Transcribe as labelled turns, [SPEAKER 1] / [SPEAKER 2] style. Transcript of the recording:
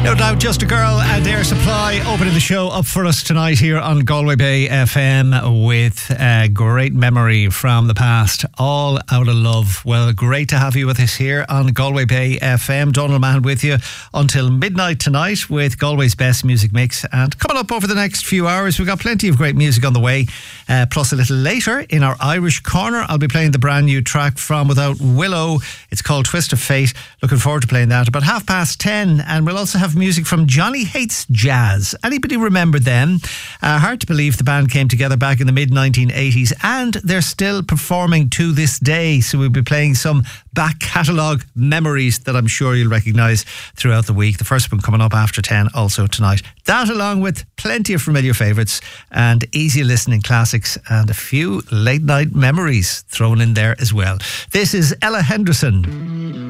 [SPEAKER 1] No doubt, Just a Girl and Air Supply opening the show up for us tonight here on Galway Bay FM with a great memory from the past, All Out of Love. Well, great to have you with us here on Galway Bay FM. Donald Mann with you until midnight tonight with Galway's best music mix. And coming up over the next few hours, we've got plenty of great music on the way. Plus a little later in our Irish Corner, I'll be playing the brand new track from Without Willow. It's called Twist of Fate. Looking forward to playing that about 10:30. And we'll also have music from Johnny Hates Jazz. Anybody remember them? Hard to believe the band came together back in the mid-1980s and they're still performing to this day. So we'll be playing some back catalogue memories that I'm sure you'll recognise throughout the week. The first one coming up after 10 also tonight. That along with plenty of familiar favourites and easy listening classics and a few late night memories thrown in there as well. This is Ella Henderson.